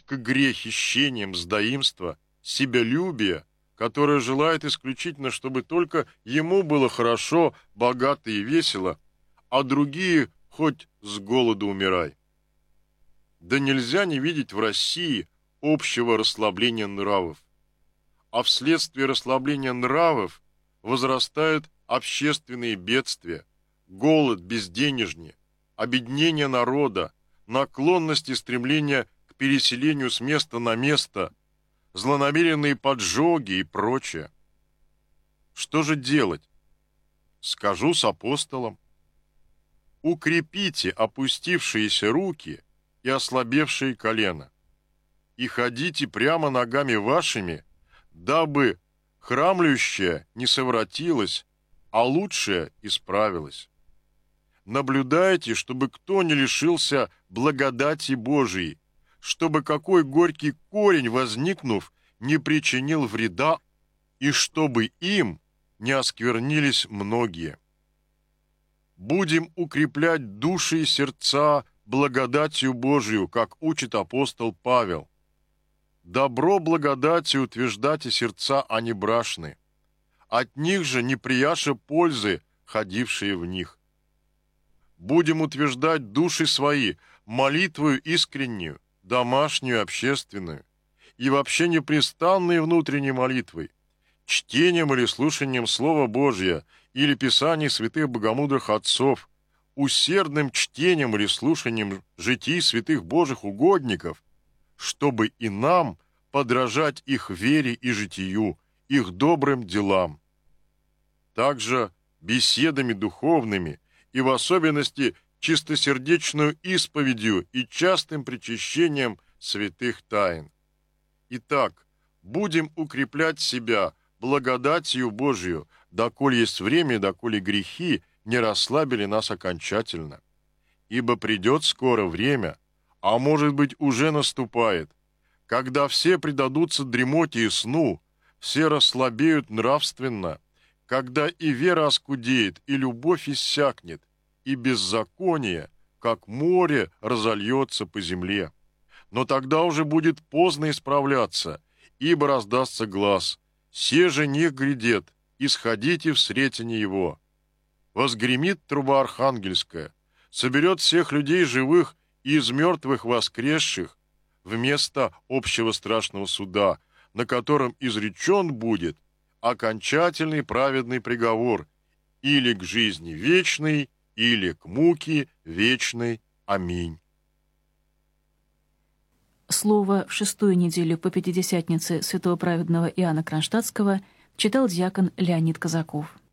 игре, хищениям, сдаимства, себялюбия, которое желает исключительно, чтобы только ему было хорошо, богато и весело, а другие хоть с голоду умирай. Да нельзя не видеть в России общего расслабления нравов. А вследствие расслабления нравов возрастают общественные бедствия, голод, безденежье, обеднение народа, наклонность и стремление к переселению с места на место, злонамеренные поджоги и прочее. Что же делать? Скажу с апостолом. Укрепите опустившиеся руки и ослабевшие колена, и ходите прямо ногами вашими, дабы храмлющее не совратилось, а лучшее исправилось. Наблюдайте, чтобы кто не лишился благодати Божией, чтобы какой горький корень, возникнув, не причинил вреда, и чтобы им не осквернились многие. Будем укреплять души и сердца благодатью Божию, как учит апостол Павел. Добро благодати утверждайте сердца, а не брашны. От них же не прияша пользы, ходившие в них. Будем утверждать души свои молитвою искреннюю, домашнюю, общественную, и вообще непрестанной внутренней молитвой, чтением или слушанием Слова Божия или Писаний святых богомудрых отцов, усердным чтением или слушанием житий святых Божьих угодников, чтобы и нам подражать их вере и житию, их добрым делам. Также беседами духовными и в особенности чистосердечную исповедью и частым причащением святых тайн. Итак, будем укреплять себя благодатью Божию, доколе есть время, доколе грехи не расслабили нас окончательно. Ибо придет скоро время, а может быть уже наступает, когда все предадутся дремоте и сну, все расслабеют нравственно, когда и вера оскудеет, и любовь иссякнет, и беззаконие, как море, разольется по земле. Но тогда уже будет поздно исправляться, ибо раздастся глас: «Се жених грядет, исходите в сретение его». Возгремит труба архангельская, соберет всех людей живых и из мертвых воскресших вместо общего страшного суда, на котором изречен будет окончательный праведный приговор или к жизни вечной, или к муке вечной. Аминь. Слово в шестую неделю по Пятидесятнице святого праведного Иоанна Кронштадтского читал диакон Леонид Казаков.